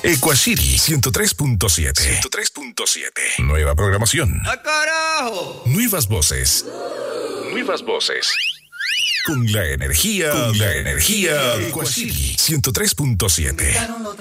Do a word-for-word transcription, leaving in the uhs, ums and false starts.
Equashiri ciento tres punto siete. ciento tres punto siete. Nueva programación. ¡Ah, carajo! Nuevas voces. Nuevas voces. Con la energía, con la energía Equashiri ciento tres punto siete.